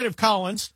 Representative Collins,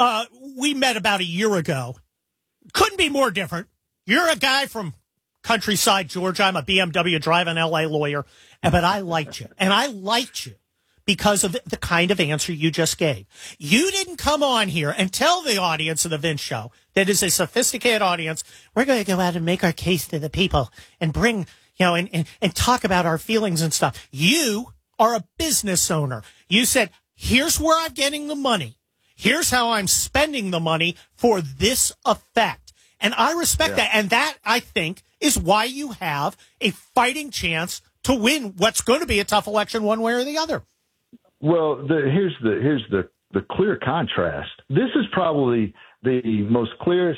we met about a year ago. Couldn't be more different. You're a guy from countryside Georgia. I'm a BMW driving LA lawyer, but I liked you. And I liked you because of the kind of answer you just gave. You didn't come on here and tell the audience of the Vince Show, that is a sophisticated audience, we're going to go out and make our case to the people and bring, and talk about our feelings and stuff. You are a business owner. You said, here's where I'm getting the money. Here's how I'm spending the money for this effect. And I respect that. And that, I think, is why you have a fighting chance to win what's going to be a tough election one way or the other. Well, here's the clear contrast. This is probably the most clearest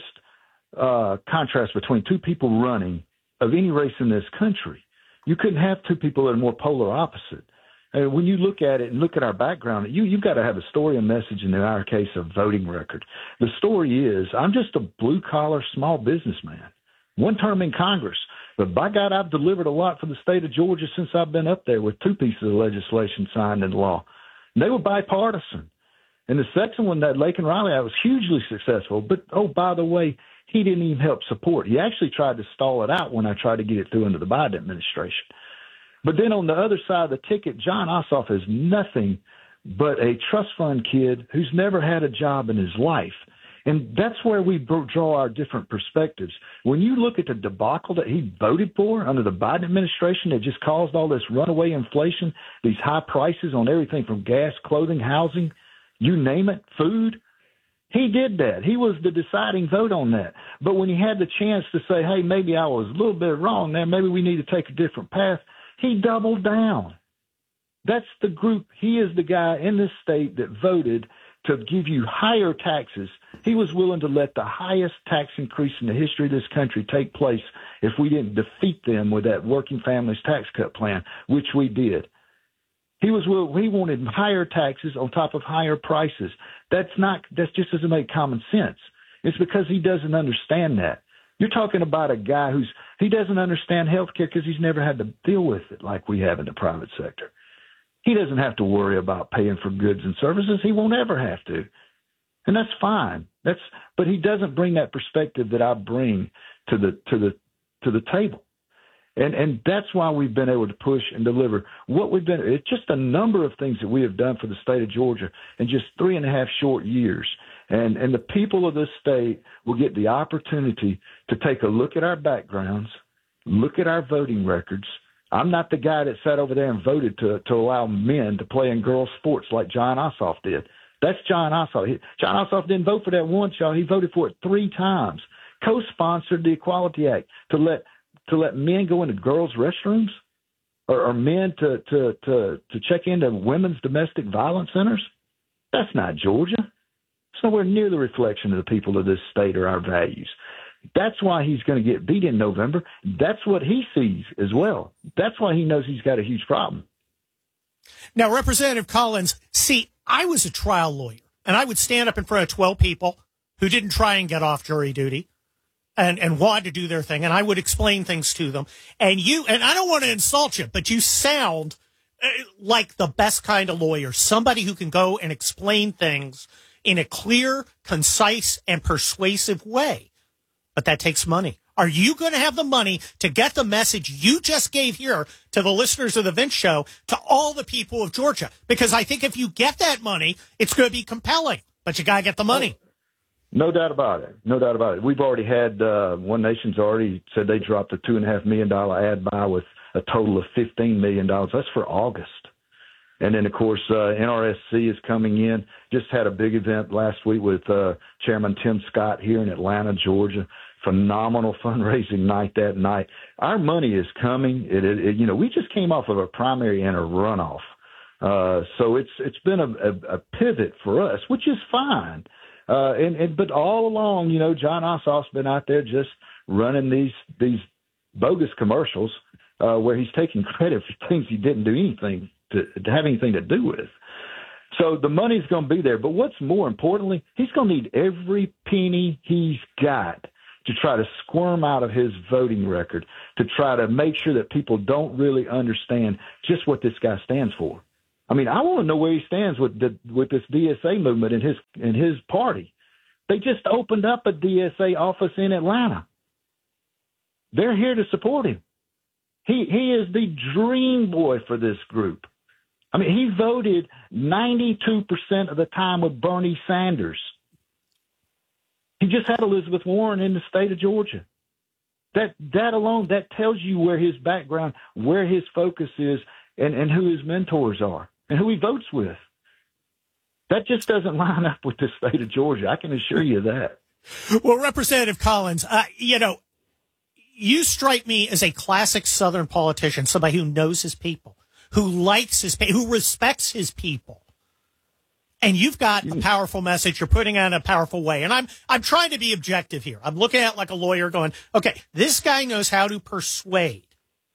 contrast between two people running of any race in this country. You couldn't have two people that are more polar opposite. And when you look at it and look at our background, you've got to have a story and message, and in our case, a voting record. The story is, I'm just a blue-collar small businessman, one term in Congress. But by God, I've delivered a lot for the state of Georgia since I've been up there with two pieces of legislation signed into law. And they were bipartisan. And the second one, that Laken Riley, I was hugely successful. But, oh, by the way, he didn't even help support. He actually tried to stall it out when I tried to get it through into the Biden administration. But then on the other side of the ticket, Jon Ossoff is nothing but a trust fund kid who's never had a job in his life. And that's where we draw our different perspectives. When you look at the debacle that he voted for under the Biden administration that just caused all this runaway inflation, these high prices on everything from gas, clothing, housing, you name it, food, he did that. He was the deciding vote on that. But when he had the chance to say, hey, maybe I was a little bit wrong there, maybe we need to take a different path, he doubled down. That's the group. He is the guy in this state that voted to give you higher taxes. He was willing to let the highest tax increase in the history of this country take place if we didn't defeat them with that working families tax cut plan, which we did. He wanted higher taxes on top of higher prices. That just doesn't make common sense. It's because he doesn't understand that. You're talking about a guy he doesn't understand health care because he's never had to deal with it like we have in the private sector. He doesn't have to worry about paying for goods and services. He won't ever have to. And that's fine. But he doesn't bring that perspective that I bring to the table. And that's why we've been able to push and deliver what we've been. It's just a number of things that we have done for the state of Georgia in just 3.5 short years. And the people of this state will get the opportunity to take a look at our backgrounds, look at our voting records. I'm not the guy that sat over there and voted to allow men to play in girls' sports like Jon Ossoff did. That's Jon Ossoff. Jon Ossoff didn't vote for that once, y'all. He voted for it 3 times. Co-sponsored the Equality Act to let men go into girls' restrooms or men to check into women's domestic violence centers. That's not Georgia. It's nowhere near the reflection of the people of this state or our values. That's why he's going to get beat in November. That's what he sees as well. That's why he knows he's got a huge problem. Now, Representative Collins, see, I was a trial lawyer, and I would stand up in front of 12 people who didn't try and get off jury duty and wanted to do their thing, and I would explain things to them. And I don't want to insult you, but you sound like the best kind of lawyer, somebody who can go and explain things in a clear, concise, and persuasive way. But that takes money. Are you going to have the money to get the message you just gave here to the listeners of the Vince Show to all the people of Georgia? Because I think if you get that money, it's going to be compelling. But you got to get the money. No doubt about it. No doubt about it. We've already had One Nation's already said they dropped a $2.5 million ad buy with a total of $15 million. That's for August. And then, of course, NRSC is coming in. Just had a big event last week with Chairman Tim Scott here in Atlanta, Georgia. Phenomenal fundraising night that night. Our money is coming. We just came off of a primary and a runoff. So it's been a pivot for us, which is fine. But all along, Jon Ossoff's been out there just running these bogus commercials where he's taking credit for things he didn't do anything to have anything to do with. So the money's going to be there. But what's more importantly, he's going to need every penny he's got to try to squirm out of his voting record, to try to make sure that people don't really understand just what this guy stands for. I mean, I want to know where he stands with this DSA movement in his party. They just opened up a DSA office in Atlanta. They're here to support him. He is the dream boy for this group. I mean, he voted 92% of the time with Bernie Sanders. He just had Elizabeth Warren in the state of Georgia. That alone, that tells you where his background, where his focus is, and who his mentors are, and who he votes with. That just doesn't line up with the state of Georgia. I can assure you that. Well, Representative Collins, you strike me as a classic Southern politician, somebody who knows his people, who likes his people, who respects his people. And you've got a powerful message. You're putting on a powerful way. And I'm trying to be objective here. I'm looking at it like a lawyer going, okay, this guy knows how to persuade.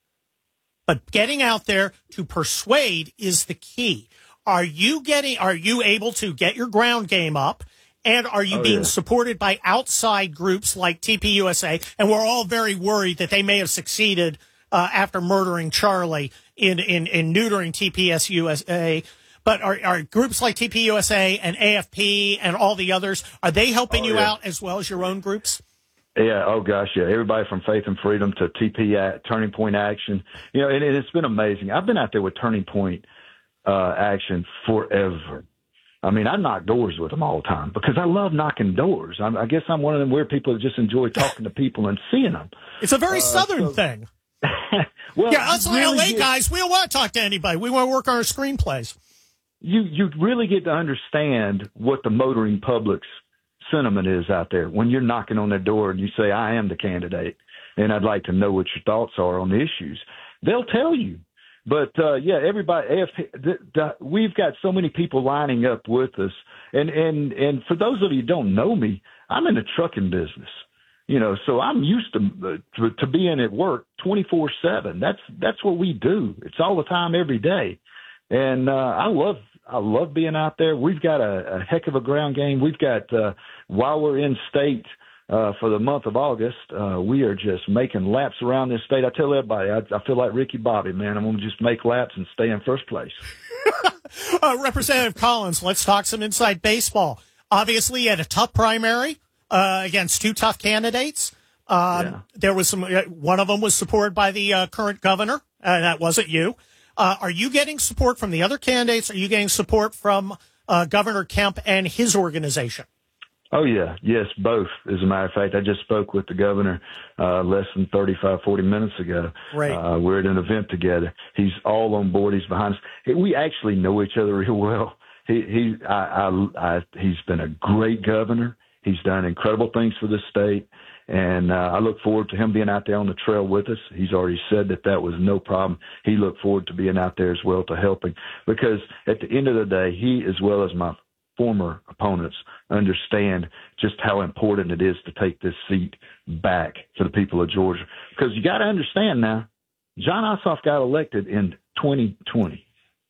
But getting out there to persuade is the key. Are you able to get your ground game up? And are you being supported by outside groups like TPUSA? And we're all very worried that they may have succeeded after murdering Charlie in neutering TPSUSA. But are groups like TPUSA and AFP and all the others, are they helping you out as well as your own groups? Yeah. Oh gosh. Yeah. Everybody from Faith and Freedom to Turning Point Action. You know, and it's been amazing. I've been out there with Turning Point Action forever. I mean, I knock doors with them all the time because I love knocking doors. I guess I'm one of them weird people that just enjoy talking to people and seeing them. It's a very Southern thing. Well, yeah, us LA guys, we don't want to talk to anybody. We want to work on our screenplays. You really get to understand what the motoring public's sentiment is out there when you're knocking on their door and you say, I am the candidate, and I'd like to know what your thoughts are on the issues. They'll tell you. But, everybody, we've got so many people lining up with us. And for those of you who don't know me, I'm in the trucking business, so I'm used to being at work 24/7. That's what we do. It's all the time, every day. And I love being out there. We've got a heck of a ground game. We've got, while we're in state for the month of August, we are just making laps around this state. I tell everybody, I feel like Ricky Bobby, man. I'm going to just make laps and stay in first place. Representative Collins, let's talk some inside baseball. Obviously, you had a tough primary against two tough candidates. There was one of them was supported by the current governor. That wasn't you. Are you getting support from the other candidates? Are you getting support from Governor Kemp and his organization? Oh, yeah. Yes, both. As a matter of fact, I just spoke with the governor less than 35, 40 minutes ago. Right. We're at an event together. He's all on board. He's behind us. We actually know each other real well. He's been a great governor. He's done incredible things for the state. And I look forward to him being out there on the trail with us. He's already said that was no problem. He looked forward to being out there as well to helping, because at the end of the day, he, as well as my former opponents, understand just how important it is to take this seat back to the people of Georgia. Because you got to understand now, Jon Ossoff got elected in 2020.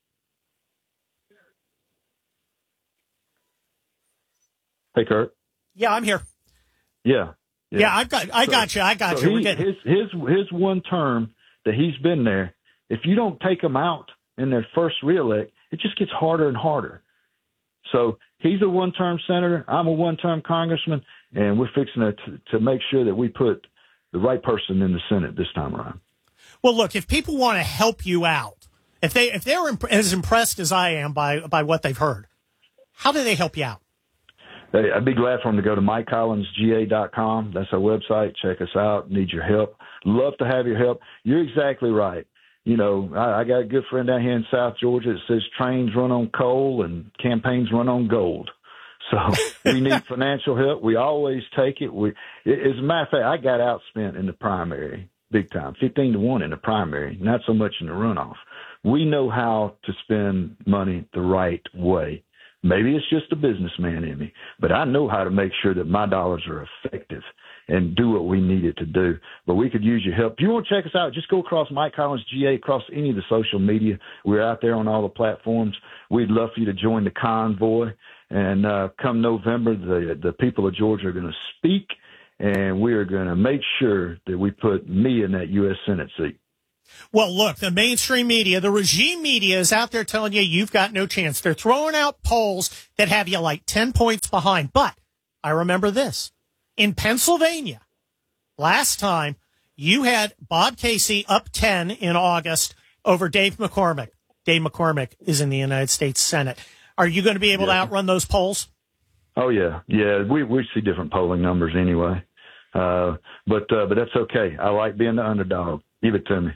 Hey, Kurt. Yeah, I'm here. Yeah. Yeah, I got you. His one term that he's been there, if you don't take him out in their first reelect, it just gets harder and harder. So he's a one-term senator. I'm a one-term congressman, and we're fixing to make sure that we put the right person in the Senate this time around. Well, look, if people want to help you out, if they're as impressed as I am by what they've heard, how do they help you out? I'd be glad for them to go to MikeCollinsGA.com. That's our website. Check us out. Need your help. Love to have your help. You're exactly right. I got a good friend down here in South Georgia that says trains run on coal and campaigns run on gold. So we need financial help. We always take it. As a matter of fact, I got outspent in the primary big time, 15-1 in the primary, not so much in the runoff. We know how to spend money the right way. Maybe it's just a businessman in me, but I know how to make sure that my dollars are effective and do what we need it to do. But we could use your help. If you want to check us out, just go across Mike Collins GA, across any of the social media. We're out there on all the platforms. We'd love for you to join the convoy. And come November, the people of Georgia are going to speak, and we are going to make sure that we put me in that U.S. Senate seat. Well, look, the mainstream media, the regime media is out there telling you you've got no chance. They're throwing out polls that have you like 10 points behind. But I remember this. In Pennsylvania, last time, you had Bob Casey up 10 in August over Dave McCormick. Dave McCormick is in the United States Senate. Are you going to be able to outrun those polls? Oh, yeah. Yeah, we see different polling numbers anyway. But that's okay. I like being the underdog. Give it to me.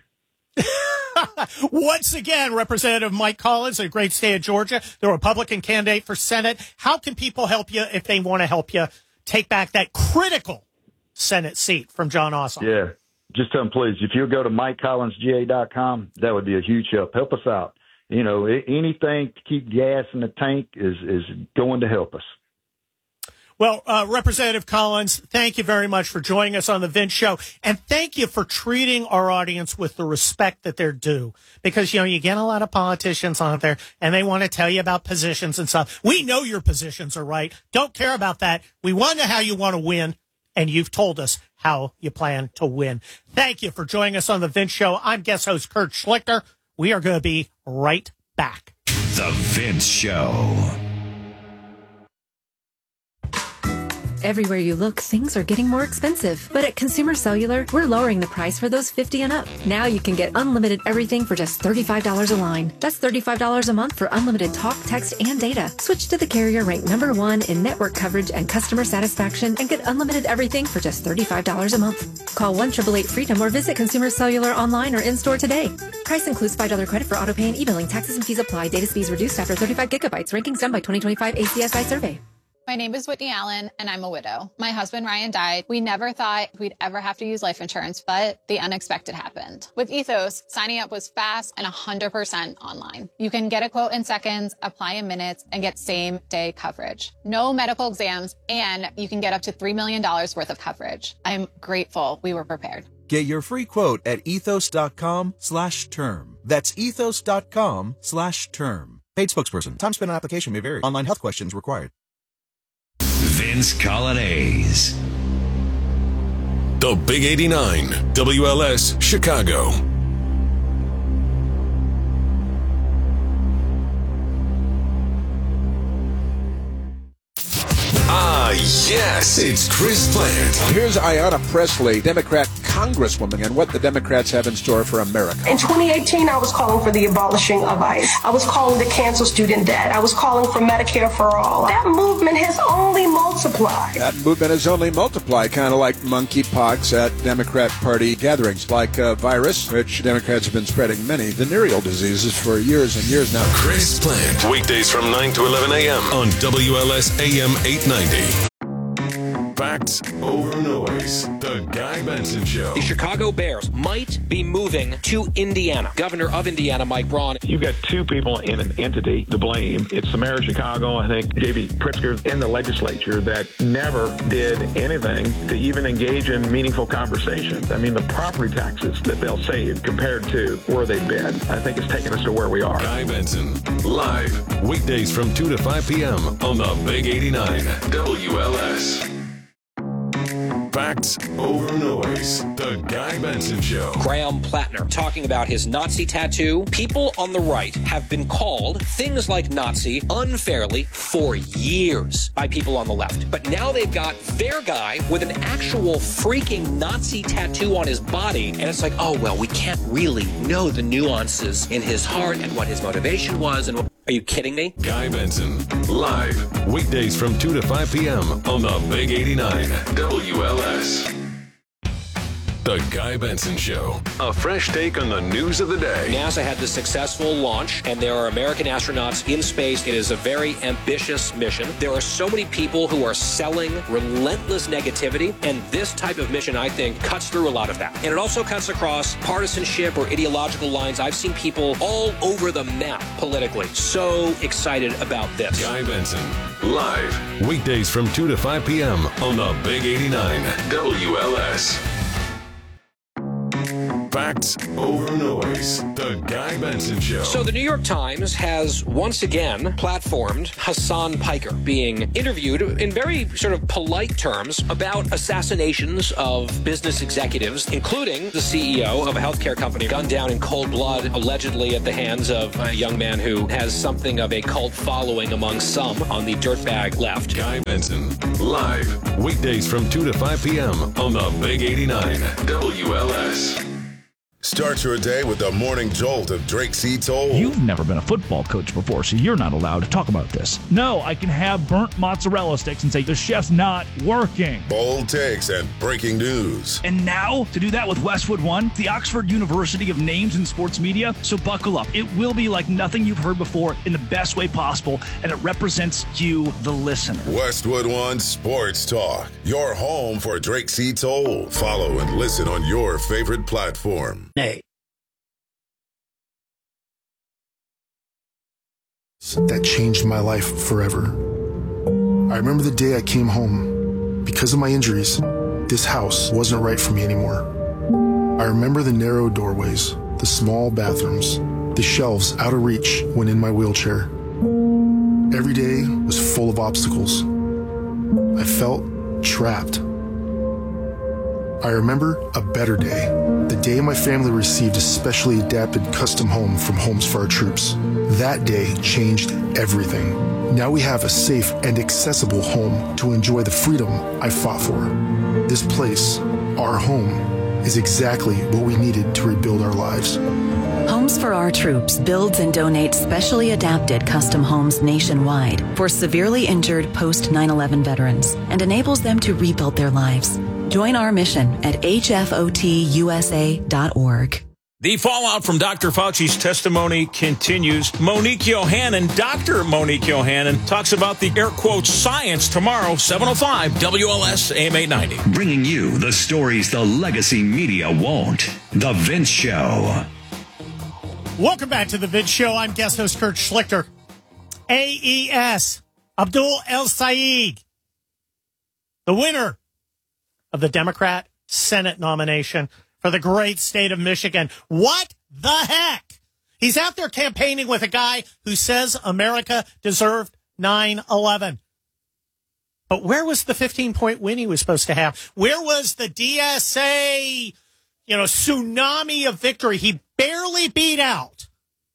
Once again, Representative Mike Collins, a great state of Georgia, the Republican candidate for Senate. How can people help you if they want to help you take back that critical Senate seat from Jon Ossoff? Yeah. Just tell them, please, if you'll go to MikeCollinsGA.com, that would be a huge help. Help us out. You know, anything to keep gas in the tank is going to help us. Well, Representative Collins, thank you very much for joining us on the Vince Show. And thank you for treating our audience with the respect that they're due. Because, you know, you get a lot of politicians on there and they want to tell you about positions and stuff. We know your positions are right. Don't care about that. We want to know how you want to win. And you've told us how you plan to win. Thank you for joining us on the Vince Show. I'm guest host Kurt Schlichter. We are going to be right back. The Vince Show. Everywhere you look, things are getting more expensive. But at Consumer Cellular, we're lowering the price for those 50 and up. Now you can get unlimited everything for just $35 a line. That's $35 a month for unlimited talk, text, and data. Switch to the carrier ranked #1 in network coverage and customer satisfaction and get unlimited everything for just $35 a month. Call 1-888-FREEDOM or visit Consumer Cellular online or in-store today. Price includes $5 credit for auto pay and e-billing. Taxes and fees apply. Data speeds reduced after 35 gigabytes. Rankings done by 2025 ACSI survey. My name is Whitney Allen, and I'm a widow. My husband, Ryan, died. We never thought we'd ever have to use life insurance, but the unexpected happened. With Ethos, signing up was fast and 100% online. You can get a quote in seconds, apply in minutes, and get same-day coverage. No medical exams, and you can get up to $3 million worth of coverage. I'm grateful we were prepared. Get your free quote at ethos.com/term. That's ethos.com/term. Paid spokesperson. Time spent on application may vary. Online health questions required. Vince Colonnese. The Big 89, WLS, Chicago. Ah, yes, it's Chris Plant. Here's Ayanna Pressley, Democrat Congresswoman, and what the Democrats have in store for America. In 2018, I was calling for the abolishing of ICE. I was calling to cancel student debt. I was calling for Medicare for all. That movement has only multiplied. That movement has only multiplied, kind of like monkeypox at Democrat Party gatherings, like a virus, which Democrats have been spreading many venereal diseases for years and years now. Chris Plant, weekdays from 9 to 11 a.m. on WLS AM 890. Facts over noise. The Guy Benson Show. The Chicago Bears might be moving to Indiana. Governor of Indiana, Mike Braun. You've got two people in an entity to blame. It's the mayor of Chicago, I think, J.B. Pritzker, in the legislature that never did anything to even engage in meaningful conversations. I mean, the property taxes that they'll save compared to where they've been, I think it's taken us to where we are. Guy Benson, live, weekdays from 2 to 5 p.m. on the Big 89, WLS. Facts over noise. The Guy Benson Show. Graham Plattner talking about his Nazi tattoo. People on the right have been called things like Nazi unfairly for years by people on the left. But now they've got their guy with an actual freaking Nazi tattoo on his body. And it's like, oh, well, we can't really know the nuances in his heart and what his motivation was. And are you kidding me? Guy Benson, live, weekdays from 2 to 5 p.m. on the Big 89, WLS. The Guy Benson Show. A fresh take on the news of the day. NASA had the successful launch, and there are American astronauts in space. It is a very ambitious mission. There are so many people who are selling relentless negativity, and this type of mission, I think, cuts through a lot of that. And it also cuts across partisanship or ideological lines. I've seen people all over the map politically. So excited about this. Guy Benson, live, weekdays from 2 to 5 p.m. on the Big 89, WLS. Facts over noise. The Guy Benson Show. So the New York Times has once again platformed Hassan Piker being interviewed in very sort of polite terms about assassinations of business executives, including the CEO of a healthcare company gunned down in cold blood, allegedly at the hands of a young man who has something of a cult following among some on the dirtbag left. Guy Benson, live, weekdays from 2 to 5 p.m. on the Big 89 WLS. Start your day with the morning jolt of Drake C. Toll. You've never been a football coach before, so you're not allowed to talk about this. No, I can have burnt mozzarella sticks and say the chef's not working. Bold takes and breaking news. And now, to do that with Westwood One, the Oxford University of names in sports media. So buckle up. It will be like nothing you've heard before in the best way possible, and it represents you, the listener. Westwood One Sports Talk, your home for Drake C. Toll. Follow and listen on your favorite platform. That changed my life forever. I remember the day I came home. Because of my injuries, this house wasn't right for me anymore. I remember the narrow doorways, the small bathrooms, the shelves out of reach when in my wheelchair. Every day was full of obstacles. I felt trapped. I remember a better day, the day my family received a specially adapted custom home from Homes for Our Troops. That day changed everything. Now we have a safe and accessible home to enjoy the freedom I fought for. This place, our home, is exactly what we needed to rebuild our lives. Homes for Our Troops builds and donates specially adapted custom homes nationwide for severely injured post 9/11 veterans and enables them to rebuild their lives. Join our mission at hfotusa.org. The fallout from Dr. Fauci's testimony continues. Monique Yohannan, Dr. Monique Yohannan, talks about the air quotes science tomorrow, 7:05 WLS AM 890. Bringing you the stories the legacy media won't. The Vince Show. Welcome back to The Vince Show. I'm guest host Kurt Schlichter. AES, Abdul El Sayed, the winner of the Democrat Senate nomination for the great state of Michigan. What the heck? He's out there campaigning with a guy who says America deserved 9/11. But where was the 15-point win he was supposed to have? Where was the DSA, tsunami of victory? He barely beat out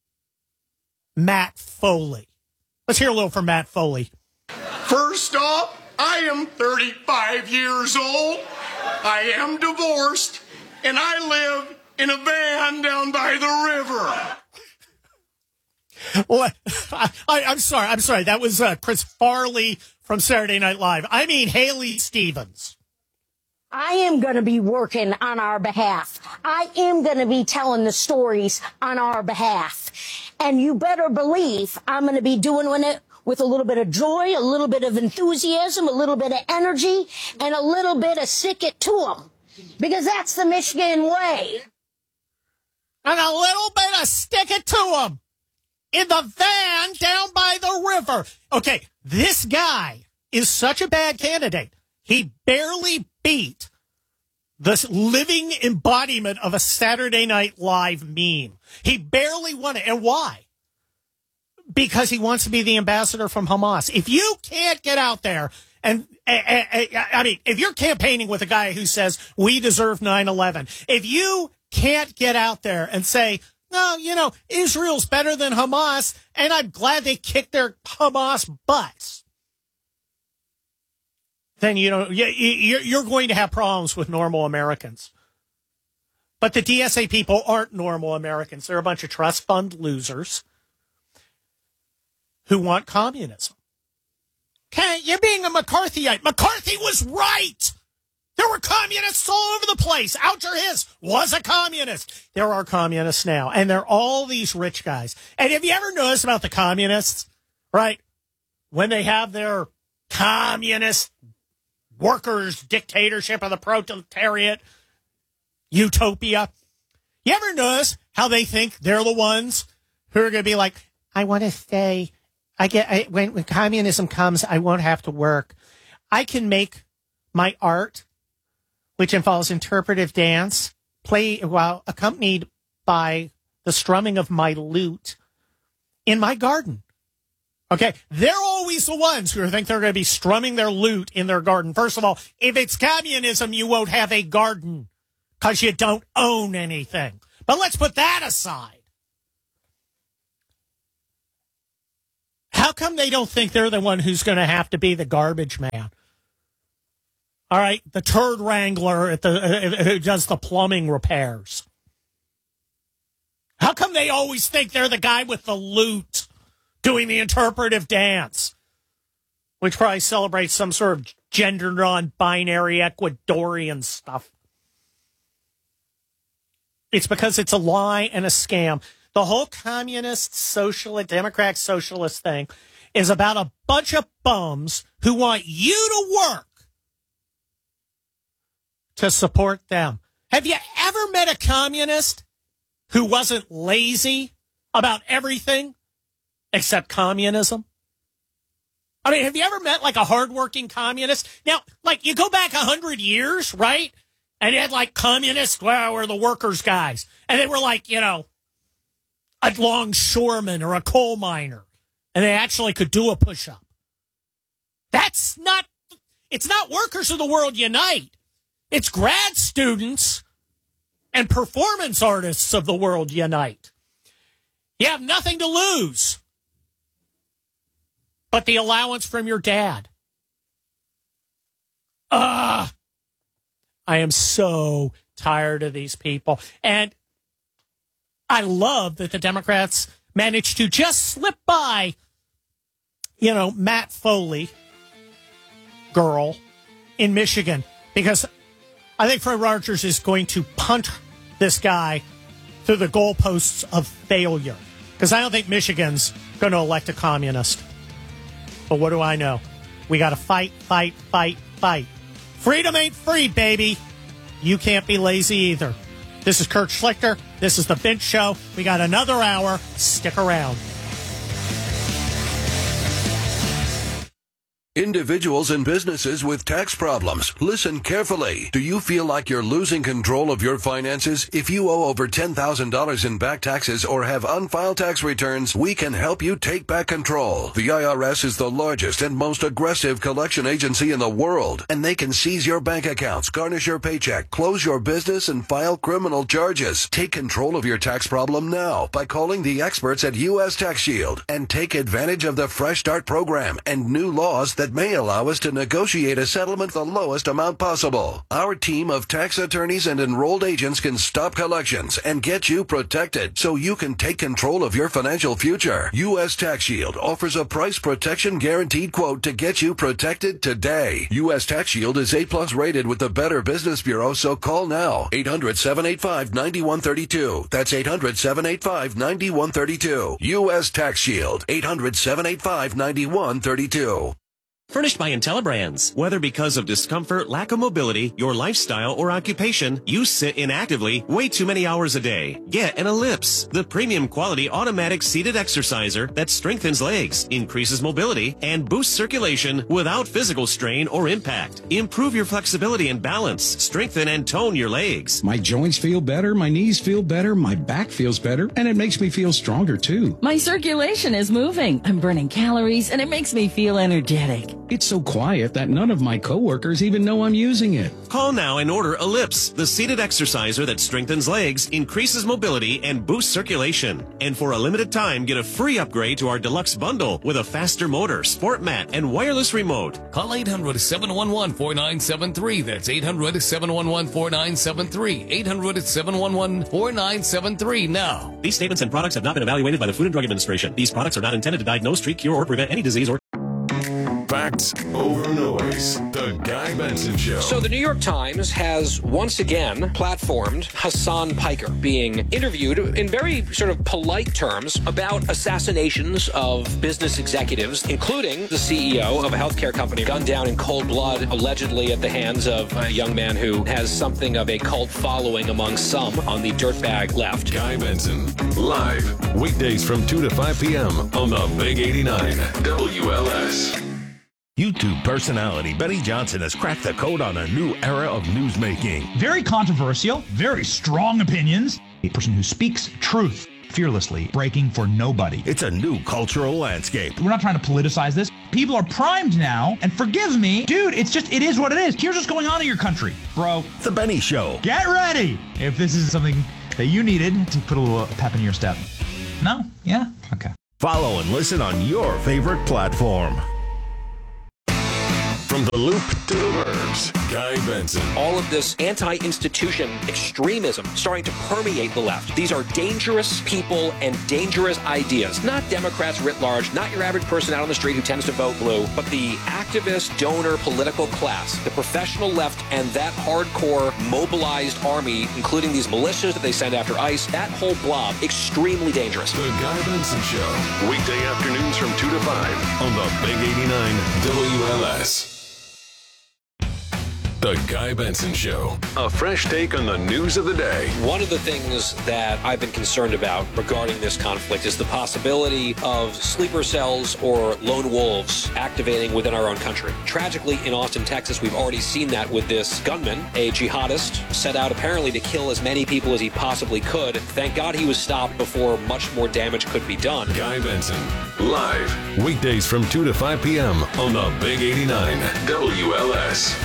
Matt Foley. Let's hear a little from Matt Foley. First off, I am 35 years old. I am divorced, and I live in a van down by the river. Well, I'm sorry. That was Chris Farley from Saturday Night Live. I mean Haley Stevens. I am going to be working on our behalf. I am going to be telling the stories on our behalf. And you better believe I'm going to be doing it with a little bit of joy, a little bit of enthusiasm, a little bit of energy, and a little bit of stick it to them. Because that's the Michigan way. And a little bit of stick it to them. In the van down by the river. Okay, this guy is such a bad candidate. He barely beat the living embodiment of a Saturday Night Live meme. He barely won it. And why? Because he wants to be the ambassador from Hamas. If you can't get out there and, if you're campaigning with a guy who says we deserve 9/11, if you can't get out there and say, no, Israel's better than Hamas, and I'm glad they kicked their Hamas butts, then, you're going to have problems with normal Americans. But the DSA people aren't normal Americans. They're a bunch of trust fund losers who want communism. Okay, you're being a McCarthyite. McCarthy was right. There were communists all over the place. Oucher Hiss was a communist. There are communists now, and they're all these rich guys. And have you ever noticed about the communists, right? When they have their communist workers' dictatorship of the proletariat utopia, you ever notice how they think they're the ones who are going to be like, I want to stay. When communism comes, I won't have to work. I can make my art, which involves interpretive dance, accompanied by the strumming of my lute in my garden. Okay, they're always the ones who think they're going to be strumming their lute in their garden. First of all, if it's communism, you won't have a garden because you don't own anything. But let's put that aside. How come they don't think they're the one who's going to have to be the garbage man? All right, the turd wrangler who does the plumbing repairs. How come they always think they're the guy with the lute doing the interpretive dance, which probably celebrates some sort of gender non-binary Ecuadorian stuff? It's because it's a lie and a scam. The whole communist, socialist, Democrat socialist thing is about a bunch of bums who want you to work to support them. Have you ever met a communist who wasn't lazy about everything except communism? I mean, have you ever met like a hardworking communist? Now, like you go back 100 years, right? And you had like communists, well, we're the workers' guys. And they were like, you know, a longshoreman or a coal miner. And they actually could do a push-up. It's not workers of the world unite. It's grad students and performance artists of the world unite. You have nothing to lose but the allowance from your dad. I am so tired of these people. And I love that the Democrats managed to just slip by, you know, Matt Foley, girl, in Michigan, because I think Fred Rogers is going to punt this guy through the goalposts of failure. Because I don't think Michigan's going to elect a communist. But what do I know? We got to fight, fight, fight, fight. Freedom ain't free, baby. You can't be lazy either. This is Kurt Schlichter. This is The Vince Show. We got another hour. Stick around. Individuals and businesses with tax problems, listen carefully. Do you feel like you're losing control of your finances? If you owe over $10,000 in back taxes or have unfiled tax returns, we can help you take back control. The IRS is the largest and most aggressive collection agency in the world, and they can seize your bank accounts, garnish your paycheck, close your business, and file criminal charges. Take control of your tax problem now by calling the experts at U.S. Tax Shield and take advantage of the Fresh Start program and new laws that may allow us to negotiate a settlement the lowest amount possible. Our team of tax attorneys and enrolled agents can stop collections and get you protected so you can take control of your financial future. U.S. Tax Shield offers a price protection guaranteed quote to get you protected today. U.S. Tax Shield is A+ rated with the Better Business Bureau, so call now. 800-785-9132. That's 800-785-9132. U.S. Tax Shield. 800-785-9132. Furnished by IntelliBrands. Whether because of discomfort, lack of mobility, your lifestyle, or occupation, you sit inactively way too many hours a day. Get an Ellipse, the premium quality automatic seated exerciser that strengthens legs, increases mobility, and boosts circulation without physical strain or impact. Improve your flexibility and balance. Strengthen and tone your legs. My joints feel better, my knees feel better, my back feels better, and it makes me feel stronger too. My circulation is moving. I'm burning calories, and it makes me feel energetic. It's so quiet that none of my coworkers even know I'm using it. Call now and order Ellipse, the seated exerciser that strengthens legs, increases mobility, and boosts circulation. And for a limited time, get a free upgrade to our deluxe bundle with a faster motor, sport mat, and wireless remote. Call 800-711-4973. That's 800-711-4973. 800-711-4973 now. These statements and products have not been evaluated by the Food and Drug Administration. These products are not intended to diagnose, treat, cure, or prevent any disease or Facts over noise. The Guy Benson Show. So the New York Times has once again platformed Hassan Piker being interviewed in very sort of polite terms about assassinations of business executives, including the CEO of a healthcare company gunned down in cold blood, allegedly at the hands of a young man who has something of a cult following among some on the dirtbag left. Guy Benson, live, weekdays from 2 to 5 p.m. on the Big 89 WLS. YouTube personality Benny Johnson has cracked the code on a new era of newsmaking. Very controversial, very strong opinions. A person who speaks truth fearlessly, breaking for nobody. It's a new cultural landscape. We're not trying to politicize this. People are primed now, and forgive me, dude, it is what it is. Here's what's going on in your country, bro. The Benny Show. Get ready if this is something that you needed to put a little pep in your step. No? Yeah? Okay. Follow and listen on your favorite platform. From the Loop to the Burbs, Guy Benson. All of this anti-institution extremism starting to permeate the left. These are dangerous people and dangerous ideas. Not Democrats writ large, not your average person out on the street who tends to vote blue, but the activist, donor, political class, the professional left, and that hardcore mobilized army, including these militias that they send after ICE, that whole blob, extremely dangerous. The Guy Benson Show. Weekday afternoons from 2 to 5 on the Big 89 WLS. The Guy Benson Show. A fresh take on the news of the day. One of the things that I've been concerned about regarding this conflict is the possibility of sleeper cells or lone wolves activating within our own country. Tragically, in Austin, Texas, we've already seen that with this gunman, a jihadist, set out apparently to kill as many people as he possibly could. Thank God he was stopped before much more damage could be done. Guy Benson, live, weekdays from 2 to 5 p.m. on the Big 89 WLS.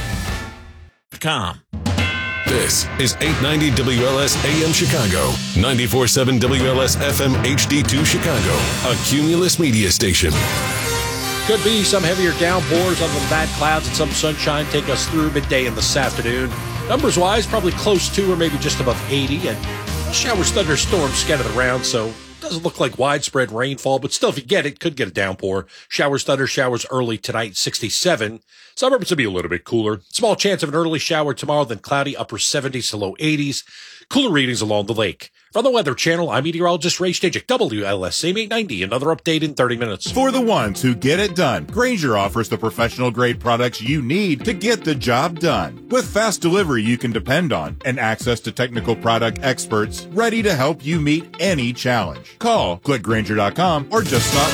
This is 890 WLS AM Chicago, 94.7 WLS FM HD2 Chicago, a Cumulus media station. Could be some heavier downpours other than bad clouds and some sunshine take us through midday and this afternoon. Numbers-wise, probably close to or maybe just above 80, and showers, thunderstorms scattered around, so doesn't look like widespread rainfall, but still, if you get it, could get a downpour. Showers, thunder showers early tonight, 67. Suburbs will be a little bit cooler. Small chance of an early shower tomorrow, then cloudy, upper 70s to low 80s. Cooler readings along the lake. From the Weather Channel, I'm meteorologist Ray Stajic, WLS, same 890. Another update in 30 minutes. For the ones who get it done, Grainger offers the professional-grade products you need to get the job done. With fast delivery you can depend on and access to technical product experts ready to help you meet any challenge. Call, click Grainger.com, or just stop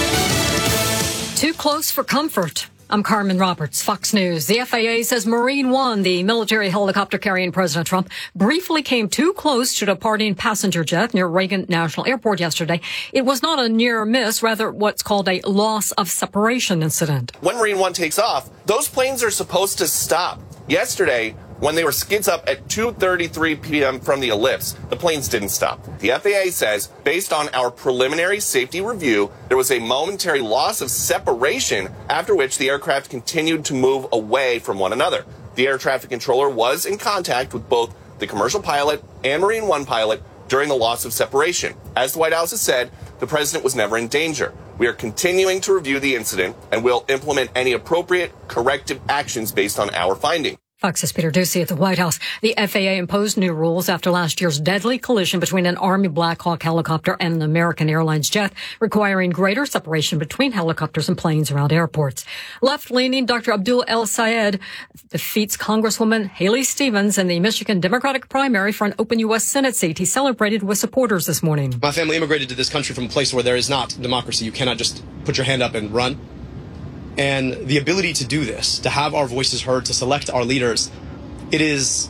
by. Too close for comfort. I'm Carmen Roberts, Fox News. The FAA says Marine One, the military helicopter carrying President Trump, briefly came too close to a departing passenger jet near Reagan National Airport yesterday. It was not a near miss, rather what's called a loss of separation incident. When Marine One takes off, those planes are supposed to stop. Yesterday, when they were skids up at 2:33 p.m. from the ellipse, the planes didn't stop. The FAA says, based on our preliminary safety review, there was a momentary loss of separation, after which the aircraft continued to move away from one another. The air traffic controller was in contact with both the commercial pilot and Marine One pilot during the loss of separation. As the White House has said, the president was never in danger. We are continuing to review the incident and will implement any appropriate corrective actions based on our finding. Fox's Peter Doocy at the White House. The FAA imposed new rules after last year's deadly collision between an Army Black Hawk helicopter and an American Airlines jet, requiring greater separation between helicopters and planes around airports. Left-leaning Dr. Abdul El Sayed defeats Congresswoman Haley Stevens in the Michigan Democratic primary for an open U.S. Senate seat. He celebrated with supporters this morning. My family immigrated to this country from a place where there is not democracy. You cannot just put your hand up and run. And the ability to do this, to have our voices heard, to select our leaders, it is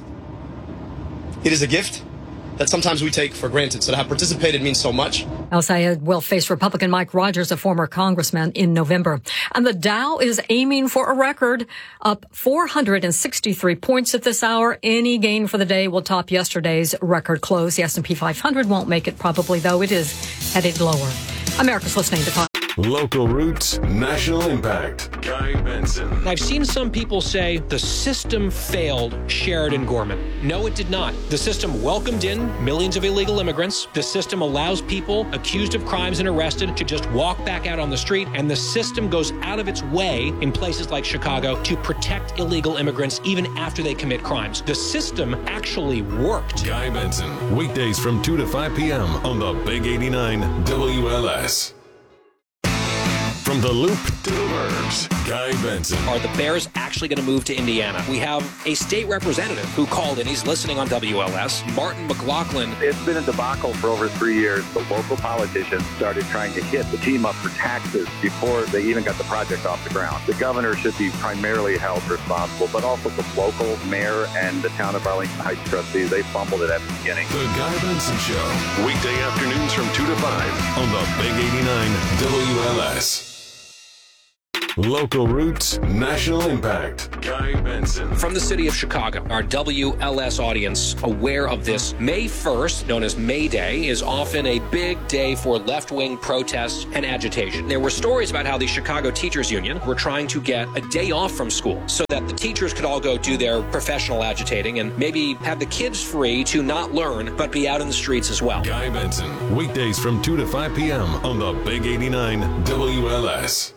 a gift that sometimes we take for granted. So to have participated means so much. El Sayed will face Republican Mike Rogers, a former congressman, in November. And the Dow is aiming for a record, up 463 points at this hour. Any gain for the day will top yesterday's record close. The S&P 500 won't make it probably, though it is headed lower. America's listening to Fox. Local roots, national impact. Guy Benson. I've seen some people say the system failed Sheridan Gorman. No, it did not. The system welcomed in millions of illegal immigrants. The system allows people accused of crimes and arrested to just walk back out on the street. And the system goes out of its way in places like Chicago to protect illegal immigrants even after they commit crimes. The system actually worked. Guy Benson. Weekdays from 2 to 5 p.m. on the Big 89 WLS. From the Loop to the Burbs, Guy Benson. Are the Bears actually going to move to Indiana? We have a state representative who called in. He's listening on WLS. Martin McLaughlin. It's been a debacle for over 3 years. The local politicians started trying to hit the team up for taxes before they even got the project off the ground. The governor should be primarily held responsible, but also the local mayor and the town of Arlington Heights trustees. They fumbled it at the beginning. The Guy Benson Show. Weekday afternoons from 2 to 5 on the Big 89 WLS. Local roots, national impact. Guy Benson. From the city of Chicago, our WLS audience aware of this. May 1st, known as May Day, is often a big day for left-wing protests and agitation. There were stories about how the Chicago Teachers Union were trying to get a day off from school so that the teachers could all go do their professional agitating and maybe have the kids free to not learn but be out in the streets as well. Guy Benson, weekdays from 2 to 5 p.m. on the Big 89 WLS.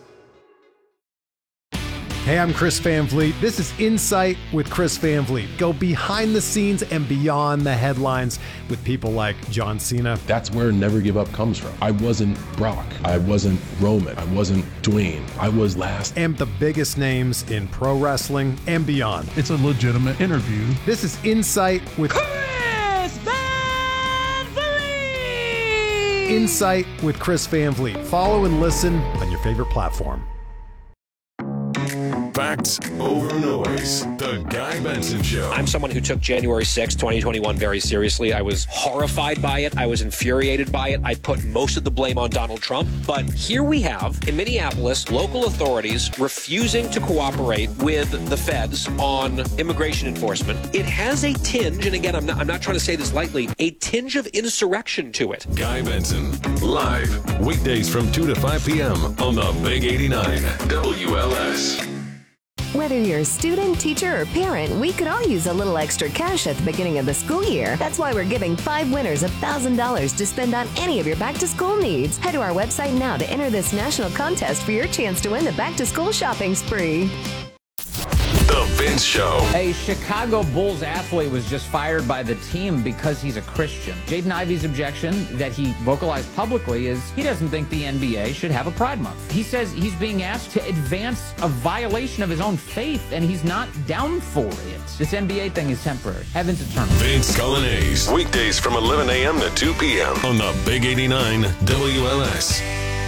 Hey, I'm Chris Van Vliet. This is Insight with Chris Van Vliet. Go behind the scenes and beyond the headlines with people like John Cena. That's where Never Give Up comes from. I wasn't Brock. I wasn't Roman. I wasn't Dwayne. I was last. And the biggest names in pro wrestling and beyond. It's a legitimate interview. This is Insight with Chris Van Vliet! Insight with Chris Van Vliet. Follow and listen on your favorite platform. Facts over noise. The Guy Benson Show. I'm someone who took January 6, 2021 very seriously. I was horrified by it. I was infuriated by it. I put most of the blame on Donald Trump. But here we have, in Minneapolis, local authorities refusing to cooperate with the feds on immigration enforcement. It has a tinge, and again, I'm not trying to say this lightly, a tinge of insurrection to it. Guy Benson, live, weekdays from 2 to 5 p.m. on the Big 89 WLS. Whether you're a student, teacher, or parent, we could all use a little extra cash at the beginning of the school year. That's why we're giving 5 winners $1,000 to spend on any of your back-to-school needs. Head to our website now to enter this national contest for your chance to win the back-to-school shopping spree. The Vince Show. A Chicago Bulls athlete was just fired by the team because he's a Christian. Jaden Ivey's objection that he vocalized publicly is he doesn't think the NBA should have a Pride Month. He says he's being asked to advance a violation of his own faith, and he's not down for it. This NBA thing is temporary. Heaven's eternal. Vince Colonnese, weekdays from 11 a.m. to 2 p.m. on the Big 89 WLS.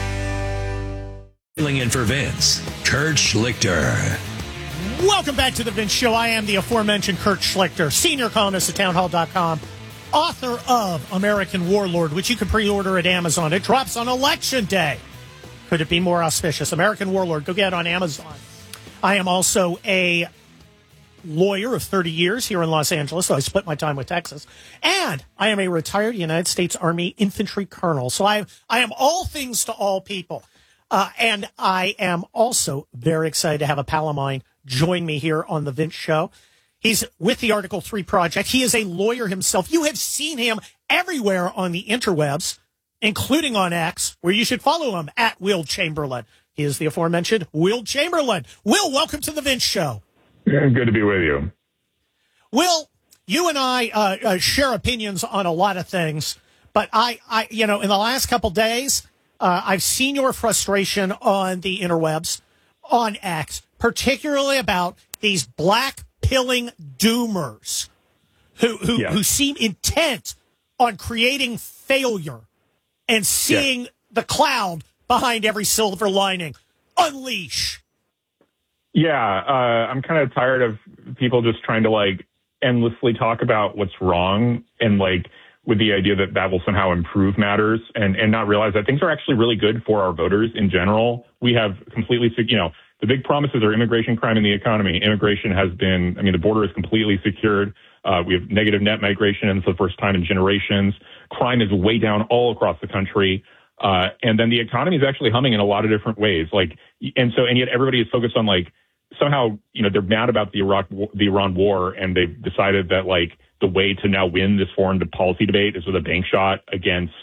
Filling in for Vince, Kurt Schlichter. Welcome back to the Vince Show. I am the aforementioned Kurt Schlichter, senior columnist at townhall.com, author of American Warlord, which you can pre-order at Amazon. It drops on Election Day. Could it be more auspicious? American Warlord, go get it on Amazon. I am also a lawyer of 30 years here in Los Angeles, so I split my time with Texas. And I am a retired United States Army infantry colonel. So I am all things to all people. And I am also very excited to have a pal of mine join me here on the Vince Show. He's with the Article 3 Project. He is a lawyer himself. You have seen him everywhere on the interwebs, including on X, where you should follow him at Will Chamberlain. He is the aforementioned Will Chamberlain. Will, welcome to the Vince Show. Good to be with you. Will, you and I share opinions on a lot of things, but I in the last couple days, I've seen your frustration on the interwebs, on X, particularly about these black-pilling doomers who seem intent on creating failure and seeing the cloud behind every silver lining. Unleash. Yeah, I'm kind of tired of people just trying to, endlessly talk about what's wrong and, with the idea that that will somehow improve matters and not realize that things are actually really good for our voters in general. We have completely, the big promises are immigration, crime, and the economy. Immigration has been, the border is completely secured. We have negative net migration, and for the first time in generations. Crime is way down all across the country. And then the economy is actually humming in a lot of different ways. And yet everybody is focused on somehow, they're mad about the Iran war, and they've decided that the way to now win this foreign policy debate is with a bank shot against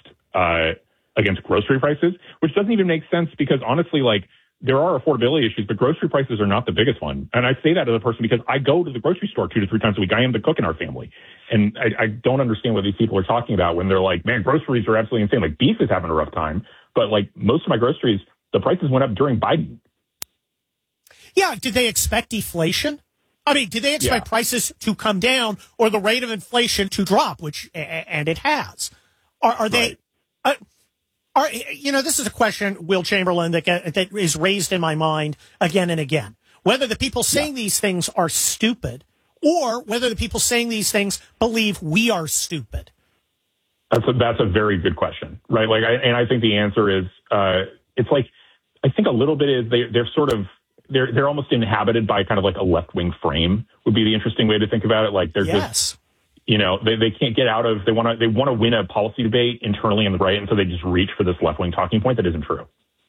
grocery prices, which doesn't even make sense because honestly, there are affordability issues, but grocery prices are not the biggest one. And I say that as a person because I go to the grocery store 2 to 3 times a week. I am the cook in our family. And I don't understand what these people are talking about when they're like, man, groceries are absolutely insane. Beef is having a rough time. But most of my groceries The prices went up during Biden. Yeah. Did they expect deflation? I mean, did they expect prices to come down or the rate of inflation to drop, and it has? Are they, this is a question, Will Chamberlain, that is raised in my mind again and again. Whether the people saying these things are stupid or whether the people saying these things believe we are stupid. That's a very good question, right? I think the answer is, it's like, I think a little bit is they're sort of, they're almost inhabited by kind of like a left-wing frame would be the interesting way to think about it. Like they're just, they can't get out of, they want to win a policy debate internally on the right. And so they just reach for this left-wing talking point that isn't true.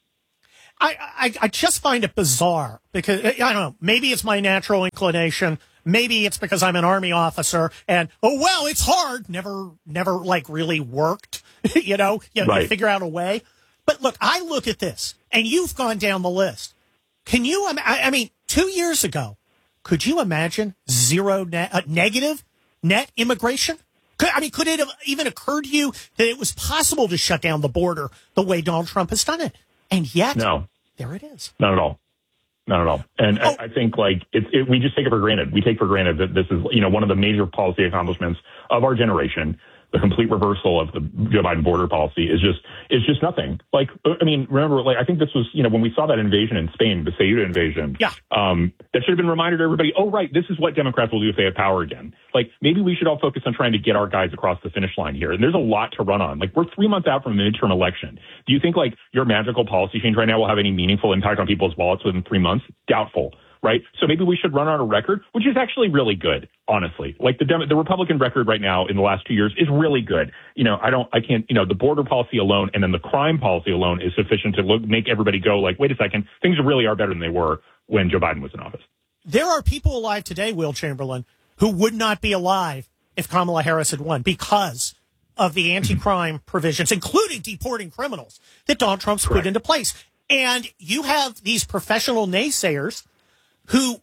I just find it bizarre because I don't know, maybe it's my natural inclination. Maybe it's because I'm an Army officer and, it's hard. Never like really worked, you figure out a way. But look, I look at this and you've gone down the list. Can you, I mean, 2 years ago, could you imagine negative net immigration? Could it have even occurred to you that it was possible to shut down the border the way Donald Trump has done it? And yet, there it is. Not at all. Not at all. And I think we just take it for granted. We take for granted that this is, one of the major policy accomplishments of our generation. The complete reversal of the Joe Biden border policy is just nothing. Remember, I think this was, when we saw that invasion in Spain, the Ceuta invasion. Yeah. That should have been a reminder to everybody. Oh, right. This is what Democrats will do if they have power again. Maybe we should all focus on trying to get our guys across the finish line here. And there's a lot to run on. We're 3 months out from a midterm election. Do you think your magical policy change right now will have any meaningful impact on people's wallets within 3 months? Doubtful. Right. So maybe we should run on a record, which is actually really good, honestly. The Republican record right now in the last 2 years is really good. The border policy alone and then the crime policy alone is sufficient to make everybody go wait a second, things really are better than they were when Joe Biden was in office. There are people alive today, Will Chamberlain, who would not be alive if Kamala Harris had won because of the anti-crime provisions, including deporting criminals that Donald Trump's put into place. And you have these professional naysayers who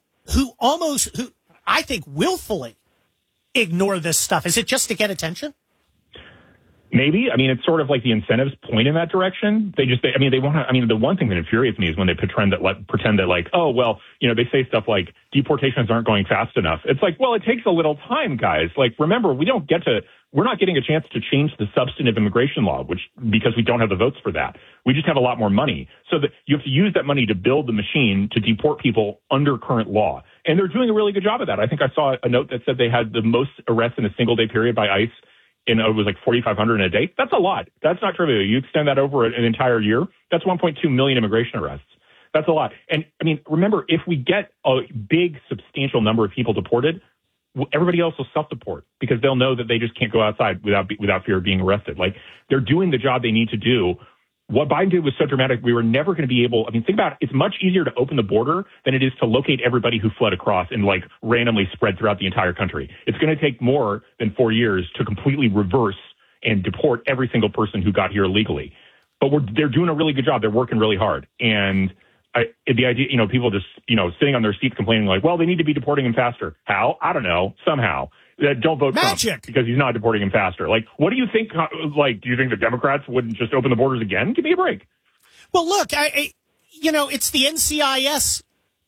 I think willfully ignore this stuff. Is it just to get attention? Maybe. It's sort of like the incentives point in that direction. They want to, the one thing that infuriates me is when they pretend that they say stuff like deportations aren't going fast enough. It's it takes a little time, guys. Remember, we're not getting a chance to change the substantive immigration law, because we don't have the votes for that. We just have a lot more money. So that you have to use that money to build the machine to deport people under current law. And they're doing a really good job of that. I think I saw a note that said they had the most arrests in a single day period by ICE. It was 4,500 in a day. That's a lot. That's not trivial. You extend that over an entire year, that's 1.2 million immigration arrests. That's a lot. And remember, if we get a big, substantial number of people deported, everybody else will self-deport because they'll know that they just can't go outside without fear of being arrested. They're doing the job they need to do. What Biden did was so dramatic. We were never going to be able. Think about it. It's much easier to open the border than it is to locate everybody who fled across and randomly spread throughout the entire country. It's going to take more than 4 years to completely reverse and deport every single person who got here illegally. But they're doing a really good job. They're working really hard. And the idea, people just, sitting on their seats complaining they need to be deporting him faster. How? I don't know. Somehow. Don't vote Trump because he's not deporting him faster. What do you think? Do you think the Democrats wouldn't just open the borders again? Give me a break. Well, look, it's the NCIS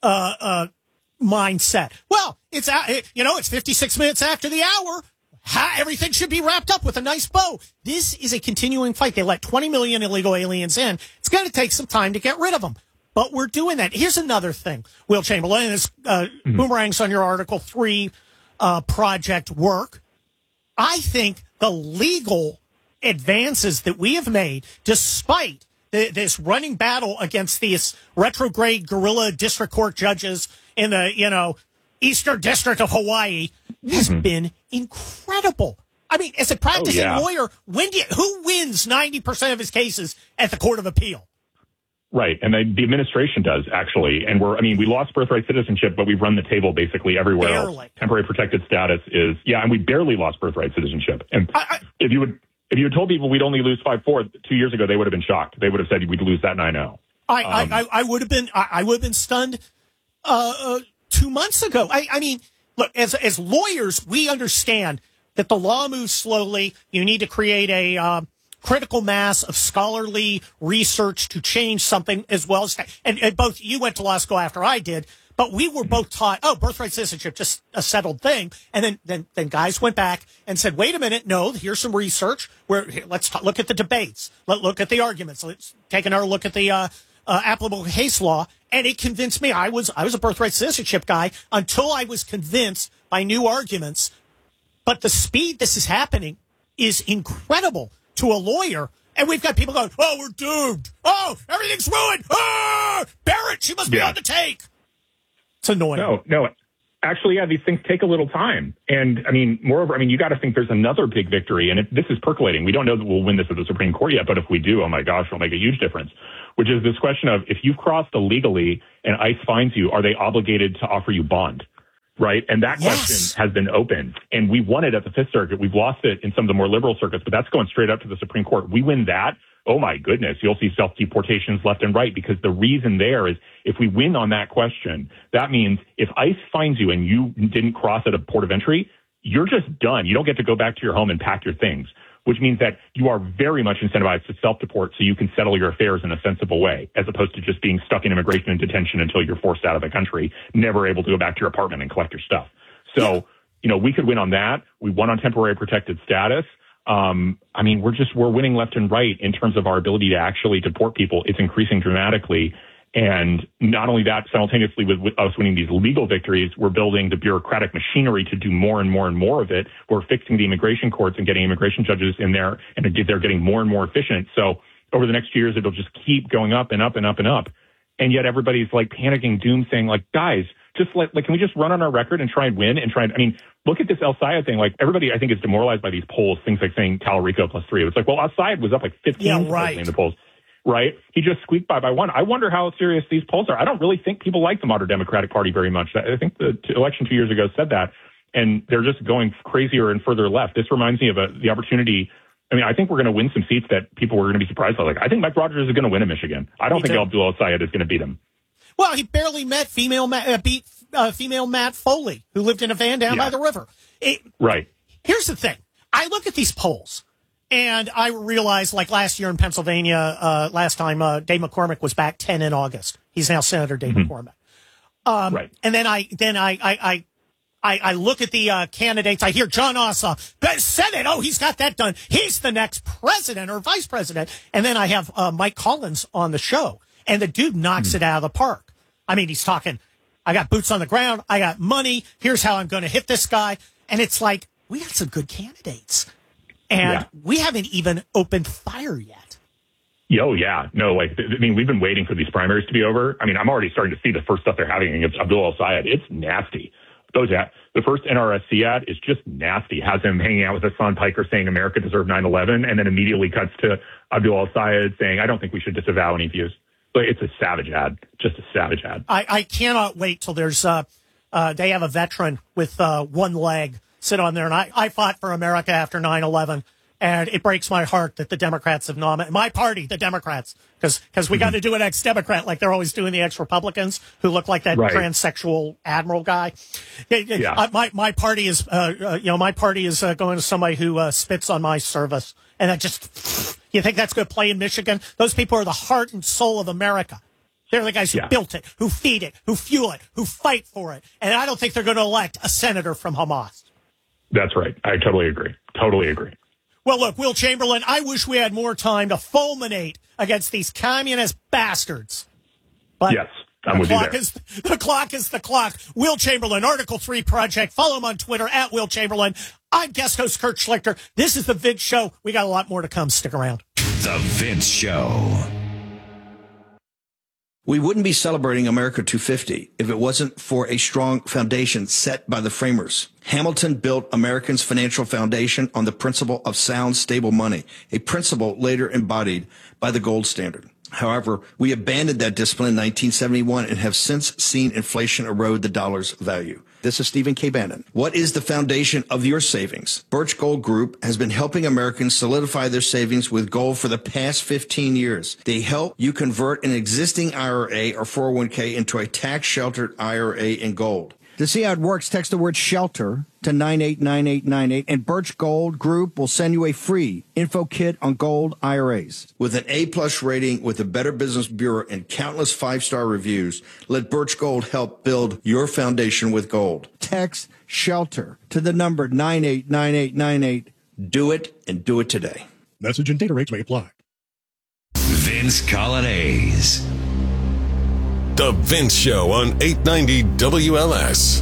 mindset. Well, it's 56 minutes after the hour. Everything should be wrapped up with a nice bow. This is a continuing fight. They let 20 million illegal aliens in. It's going to take some time to get rid of them. But we're doing that. Here's another thing, Will Chamberlain, this boomerangs on your Article 3 project work. I think the legal advances that we have made, despite this running battle against these retrograde guerrilla district court judges in the, Eastern District of Hawaii, has been incredible. As a practicing lawyer, who wins 90% of his cases at the Court of Appeal? Right. And the administration does, actually. And we lost birthright citizenship, but we've run the table basically everywhere else. Temporary protected status is, and we barely lost birthright citizenship. And if you had told people we'd only lose 5-4 2 years ago, they would have been shocked. They would have said we'd lose that 9-0. I would have been stunned 2 months ago. Look, as lawyers, we understand that the law moves slowly. You need to create a critical mass of scholarly research to change something as well as, and both you went to law school after I did, but we were both taught, birthright citizenship, just a settled thing. And then guys went back and said, wait a minute, no, here's some research. Let's look at the debates. Let's look at the arguments. Let's take another look at the applicable case law. And it convinced me. I was a birthright citizenship guy until I was convinced by new arguments. But the speed this is happening is incredible to a lawyer. And we've got people going, oh, we're doomed. Oh, everything's ruined. Oh, Barrett, she must be on the take. It's annoying. No. Actually, yeah, these things take a little time. And, moreover, you got to think there's another big victory. And this is percolating. We don't know that we'll win this at the Supreme Court yet, but if we do, oh, my gosh, it'll make a huge difference, which is this question of if you've crossed illegally and ICE finds you, are they obligated to offer you bond? Right. And that question has been open, and we won it at the Fifth Circuit. We've lost it in some of the more liberal circuits, but that's going straight up to the Supreme Court. We win that. Oh, my goodness, you'll see self-deportations left and right, because the reason there is if we win on that question, that means if ICE finds you and you didn't cross at a port of entry, you're just done. You don't get to go back to your home and pack your things, which means that you are very much incentivized to self-deport so you can settle your affairs in a sensible way, as opposed to just being stuck in immigration and detention until you're forced out of the country, never able to go back to your apartment and collect your stuff. So, we could win on that. We won on temporary protected status. We're winning left and right in terms of our ability to actually deport people. It's increasing dramatically. And not only that, simultaneously with us winning these legal victories, we're building the bureaucratic machinery to do more and more and more of it. We're fixing the immigration courts and getting immigration judges in there, and they're getting more and more efficient. So over the next 2 years, it'll just keep going up and up and up and up. And yet everybody's like panicking, doom, saying like, guys, just like can we just run on our record and try and win and look at this El Sayed thing. Like everybody, I think, is demoralized by these polls, things like saying Talarico +3. It's like, well, El Sayed was up like 15 in the polls. Right? He just squeaked by 1. I wonder how serious these polls are. I don't really think people like the modern Democratic Party very much. I think the election 2 years ago said that, and they're just going crazier and further left. This reminds me of the opportunity. I think we're going to win some seats that people were going to be surprised by. Like, I think Mike Rogers is going to win in Michigan. I don't think Abdul El Sayed is going to beat him. Well, he barely beat female Matt Foley, who lived in a van down by the river. Right. Here's the thing. I look at these polls, and I realize, like last year in Pennsylvania, last time Dave McCormick was back 10 in August. He's now Senator Dave McCormick. Right. And then I look at the candidates. I hear John Ossoff, Senate. Oh, he's got that done. He's the next president or vice president. And then I have Mike Collins on the show, and the dude knocks it out of the park. He's talking, I got boots on the ground. I got money. Here's how I'm going to hit this guy. And it's like, we got some good candidates. And we haven't even opened fire yet. Oh, yeah. No, we've been waiting for these primaries to be over. I'm already starting to see the first stuff they're having against Abdul El Sayed. It's nasty. The first NRSC ad is just nasty. Has him hanging out with Hassan Piker saying America deserved 9/11, and then immediately cuts to Abdul El Sayed saying, I don't think we should disavow any views. It's a savage ad, just a savage ad. I cannot wait till there's they have a veteran with one leg sit on there. And I fought for America after 9/11, and it breaks my heart that the Democrats have nominated my party, the Democrats, because we got to do an ex-Democrat like they're always doing the ex-Republicans who look like that transsexual admiral guy. My party is going to somebody who spits on my service, and that just. You think that's going to play in Michigan? Those people are the heart and soul of America. They're the guys who built it, who feed it, who fuel it, who fight for it. And I don't think they're going to elect a senator from Hamas. That's right. I totally agree. Well, look, Will Chamberlain, I wish we had more time to fulminate against these communist bastards. But yes, I'm with you there. The clock is the clock. Will Chamberlain, Article 3 Project. Follow him on Twitter, @Will Chamberlain. I'm guest host Kurt Schlichter. This is The Vince Show. We got a lot more to come. Stick around. The Vince Show. We wouldn't be celebrating America 250 if it wasn't for a strong foundation set by the framers. Hamilton built Americans' financial foundation on the principle of sound, stable money, a principle later embodied by the gold standard. However, we abandoned that discipline in 1971 and have since seen inflation erode the dollar's value. This is Stephen K. Bannon. What is the foundation of your savings? Birch Gold Group has been helping Americans solidify their savings with gold for the past 15 years. They help you convert an existing IRA or 401k into a tax-sheltered IRA in gold. To see how it works, text the word SHELTER to 989898, and Birch Gold Group will send you a free info kit on gold IRAs. With an A-plus rating with the Better Business Bureau and countless 5-star reviews, let Birch Gold help build your foundation with gold. Text SHELTER to the number 989898. Do it, and do it today. Message and data rates may apply. Vince Colonnese. The Vince Show on 890 WLS.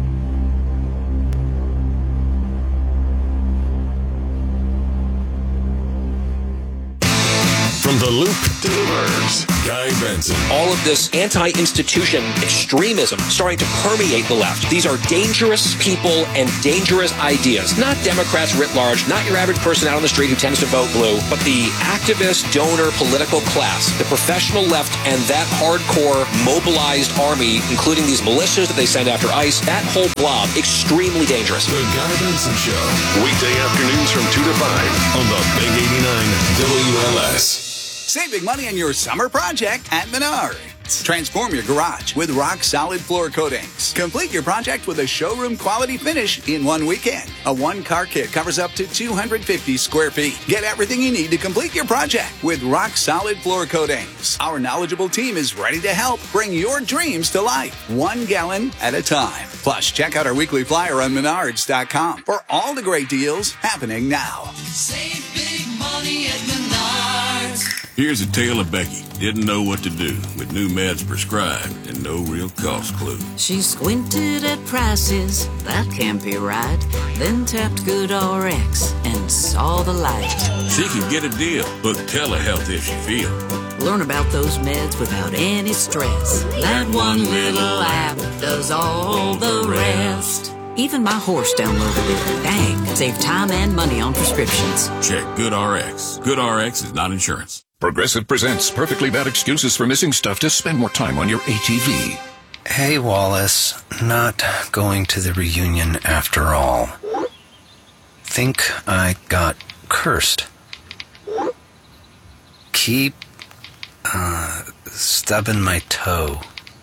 From the loop to the birds, Guy Benson. All of this anti-institution extremism starting to permeate the left. These are dangerous people and dangerous ideas. Not Democrats writ large, not your average person out on the street who tends to vote blue, but the activist, donor, political class, the professional left, and that hardcore mobilized army, including these militias that they send after ICE, that whole blob, extremely dangerous. The Guy Benson Show, weekday afternoons from 2 to 5 on the Big 89 WLS. Save big money on your summer project at Menards. Transform your garage with rock-solid floor coatings. Complete your project with a showroom-quality finish in one weekend. A one-car kit covers up to 250 square feet. Get everything you need to complete your project with rock-solid floor coatings. Our knowledgeable team is ready to help bring your dreams to life, 1 gallon at a time. Plus, check out our weekly flyer on Menards.com for all the great deals happening now. Save big money at Menards. Here's a tale of Becky. Didn't know what to do with new meds prescribed and no real cost clue. She squinted at prices, that can't be right. Then tapped GoodRx and saw the light. She can get a deal with telehealth if she feels. Learn about those meds without any stress. That one little app does all the rest. Even my horse downloaded it. Dang, save time and money on prescriptions. Check GoodRx. GoodRx is not insurance. Progressive presents Perfectly Bad Excuses for Missing Stuff to Spend More Time on Your ATV. Hey, Wallace. Not going to the reunion after all. Think I got cursed. Keep, stubbing my toe.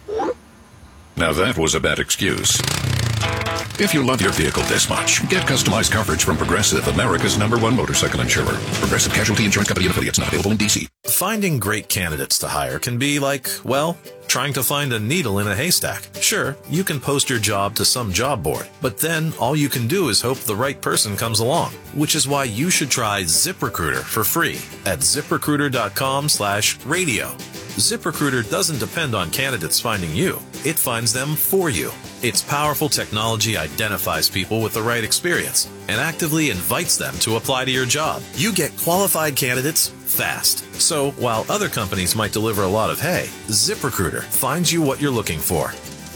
Now that was a bad excuse. If you love your vehicle this much, get customized coverage from Progressive, America's #1 motorcycle insurer. Progressive Casualty Insurance Company and affiliates, not available in D.C. Finding great candidates to hire can be like, well, trying to find a needle in a haystack. Sure, you can post your job to some job board, but then all you can do is hope the right person comes along, which is why you should try ZipRecruiter for free at ZipRecruiter.com/radio. ZipRecruiter doesn't depend on candidates finding you. It finds them for you. Its powerful technology identifies people with the right experience and actively invites them to apply to your job. You get qualified candidates fast. So while other companies might deliver a lot of hay, ZipRecruiter finds you what you're looking for.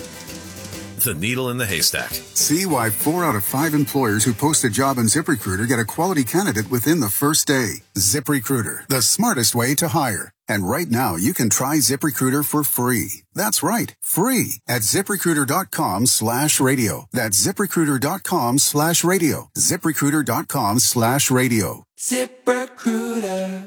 The needle in the haystack. See why 4 out of 5 employers who post a job on ZipRecruiter get a quality candidate within the first day. ZipRecruiter, the smartest way to hire. And right now, you can try ZipRecruiter for free. That's right, free at ZipRecruiter.com/radio. That's ZipRecruiter.com/radio. ZipRecruiter.com/radio. ZipRecruiter.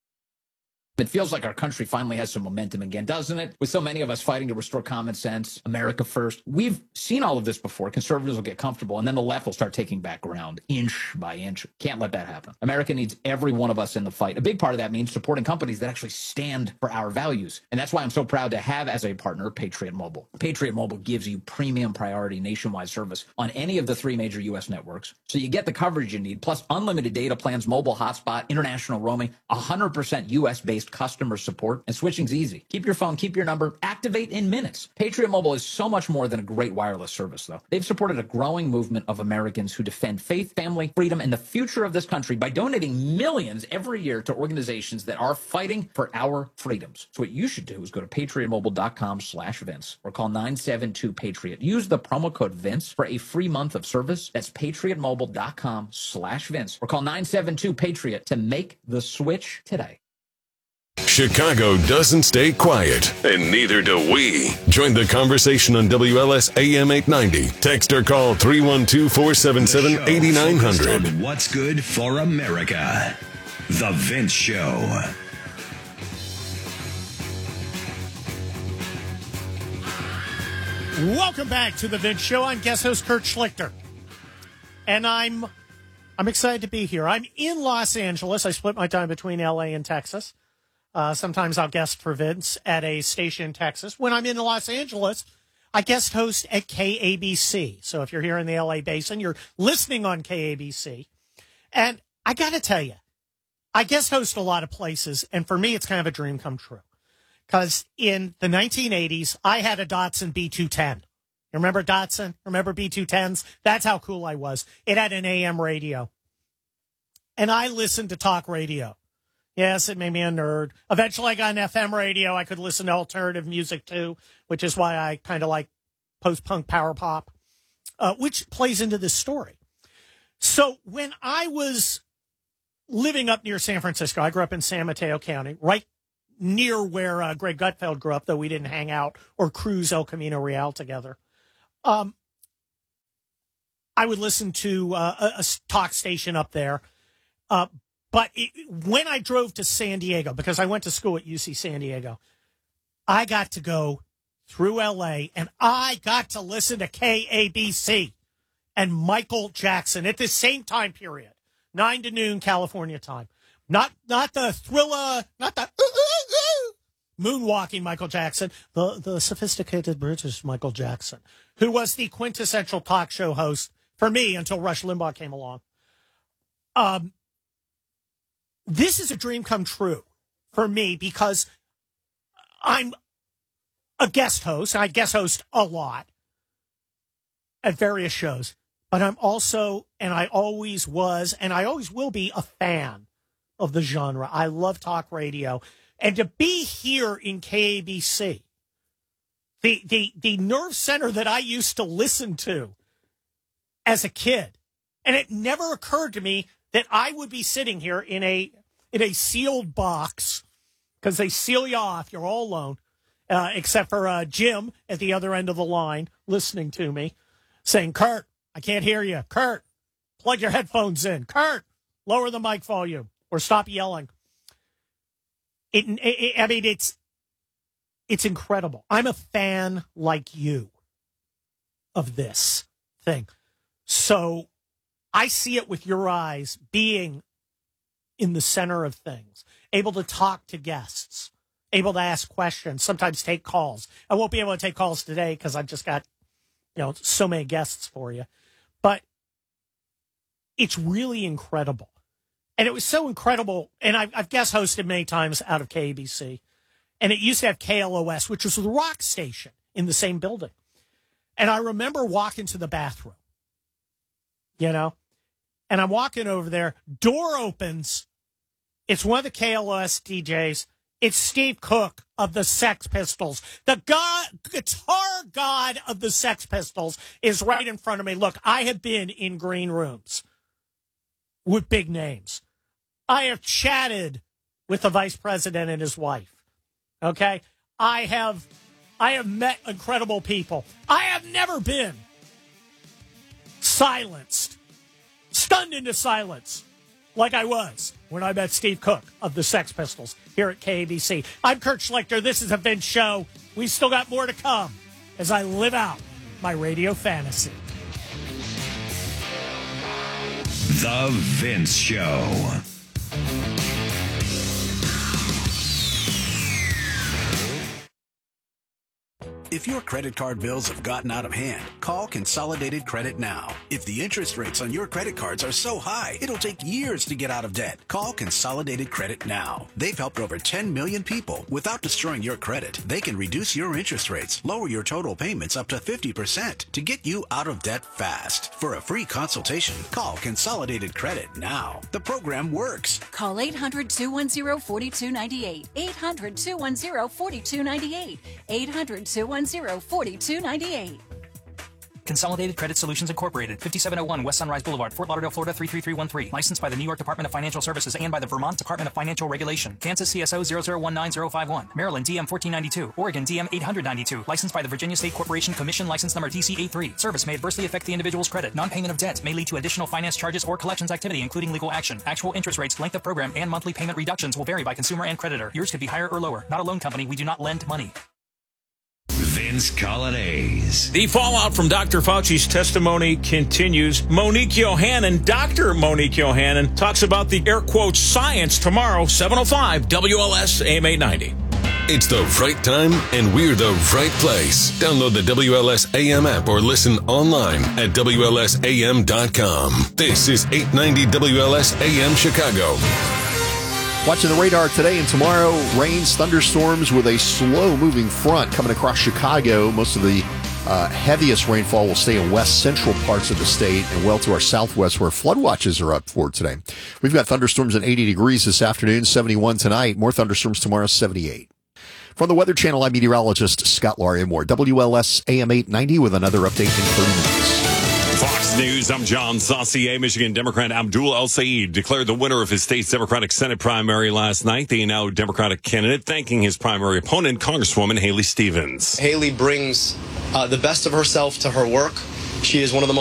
It feels like our country finally has some momentum again, doesn't it? With so many of us fighting to restore common sense, America first. We've seen all of this before. Conservatives will get comfortable, and then the left will start taking back ground, inch by inch. Can't let that happen. America needs every one of us in the fight. A big part of that means supporting companies that actually stand for our values. And that's why I'm so proud to have as a partner Patriot Mobile. Patriot Mobile gives you premium priority nationwide service on any of the 3 major U.S. networks. So you get the coverage you need, plus unlimited data plans, mobile hotspot, international roaming, 100% U.S.-based customer support, and switching's easy. Keep your phone, keep your number, activate in minutes. Patriot Mobile is so much more than a great wireless service, though. They've supported a growing movement of Americans who defend faith, family, freedom, and the future of this country by donating millions every year to organizations that are fighting for our freedoms. So what you should do is go to patriotmobile.com/Vince or call 972-PATRIOT. Use the promo code Vince for a free month of service. That's patriotmobile.com/Vince or call 972-PATRIOT to make the switch today. Chicago doesn't stay quiet, and neither do we. Join the conversation on WLS AM 890. Text or call 312-477-8900. What's good for America? The Vince Show. Welcome back to the Vince Show. I'm guest host Kurt Schlichter, and I'm excited to be here. I'm in Los Angeles. I split my time between L.A. and Texas. Sometimes I'll guest for Vince at a station in Texas. When I'm in Los Angeles, I guest host at KABC. So if you're here in the L.A. basin, you're listening on KABC. And I got to tell you, I guest host a lot of places, and for me, it's kind of a dream come true. Because in the 1980s, I had a Datsun B210. You remember Datsun? Remember B210s? That's how cool I was. It had an AM radio. And I listened to talk radio. Yes, it made me a nerd. Eventually, I got an FM radio. I could listen to alternative music, too, which is why I kind of like post-punk power pop, which plays into this story. So when I was living up near San Francisco, I grew up in San Mateo County, right near where Greg Gutfeld grew up, though we didn't hang out or cruise El Camino Real together. I would listen to a talk station up there. But when I drove to San Diego, because I went to school at UC San Diego, I got to go through L.A., and I got to listen to KABC and Michael Jackson at the same time period, 9 to noon California time. Not the Thriller, not the moonwalking Michael Jackson, the sophisticated British Michael Jackson, who was the quintessential talk show host for me until Rush Limbaugh came along. This is a dream come true for me because I'm a guest host. I guest host a lot at various shows, but I'm also, and I always was, and I always will be, a fan of the genre. I love talk radio. And to be here in KABC, the nerve center that I used to listen to as a kid, and it never occurred to me that I would be sitting here in a sealed box, because they seal you off. You're all alone, except for Jim at the other end of the line listening to me, saying, "Kurt, I can't hear you. Kurt, plug your headphones in. Kurt, lower the mic volume or stop yelling." I mean, it's incredible. I'm a fan like you of this thing. So I see it with your eyes, being in the center of things, able to talk to guests, able to ask questions, sometimes take calls. I won't be able to take calls today because I've just got, so many guests for you. But it's really incredible. And it was so incredible. And I've guest hosted many times out of KABC. And it used to have KLOS, which was the rock station in the same building. And I remember walking to the bathroom, and I'm walking over there. Door opens. It's one of the KLOS DJs. It's Steve Cook of the Sex Pistols. The guitar god of the Sex Pistols is right in front of me. Look, I have been in green rooms with big names. I have chatted with the vice president and his wife. Okay? I have met incredible people. I have never been silenced, stunned into silence, like I was when I met Steve Cook of the Sex Pistols here at KABC. I'm Kurt Schlichter. This is a Vince Show. We've still got more to come as I live out my radio fantasy. The Vince Show. If your credit card bills have gotten out of hand, call Consolidated Credit now. If the interest rates on your credit cards are so high, it'll take years to get out of debt. Call Consolidated Credit now. They've helped over 10 million people without destroying your credit. They can reduce your interest rates, lower your total payments up to 50% to get you out of debt fast. For a free consultation, call Consolidated Credit now. The program works. Call 800-210-4298. 800-210-4298. 800-210-4298. Consolidated Credit Solutions Incorporated, 5701 West Sunrise Boulevard, Fort Lauderdale, Florida 33313. Licensed by the New York Department of Financial Services and by the Vermont Department of Financial Regulation. Kansas CSO 0019051. Maryland DM 1492. Oregon DM 892. Licensed by the Virginia State Corporation Commission, license number DC83. Service may adversely affect the individual's credit. Non-payment of debt may lead to additional finance charges or collections activity, including legal action. Actual interest rates, length of program, and monthly payment reductions will vary by consumer and creditor. Yours could be higher or lower. Not a loan company. We do not lend money. Vince Colonnese. The fallout from Dr. Fauci's testimony continues. Monique Yohannan, Dr. Monique Yohannan, talks about the air quotes science tomorrow, 7:05, WLS AM 890. It's the right time, and we're the right place. Download the WLS AM app or listen online at WLSAM.com. This is 890 WLS AM Chicago. Watching the radar today and tomorrow, rains, thunderstorms with a slow-moving front coming across Chicago. Most of the heaviest rainfall will stay in west central parts of the state and well to our southwest where flood watches are up for today. We've got thunderstorms at 80 degrees this afternoon, 71 tonight. More thunderstorms tomorrow, 78. From the Weather Channel, I'm meteorologist Scott Larimore. WLS AM 890 with another update in 30 minutes. Fox News, I'm John Saucier. Michigan Democrat Abdul El-Sayed declared the winner of his state's Democratic Senate primary last night. The now Democratic candidate thanking his primary opponent, Congresswoman Haley Stevens. Haley brings the best of herself to her work. She is one of the most